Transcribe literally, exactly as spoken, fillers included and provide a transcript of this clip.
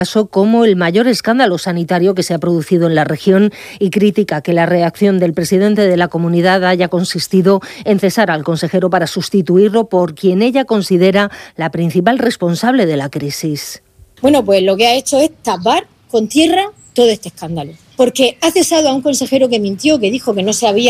caso como el mayor escándalo sanitario que se ha producido en la región y critica que la reacción del presidente de la comunidad haya consistido en cesar al consejero para sustituirlo por quien ella considera la principal responsable de la crisis. Bueno, pues lo que ha hecho es tapar con tierra todo este escándalo, porque ha cesado a un consejero que mintió, que dijo que no se había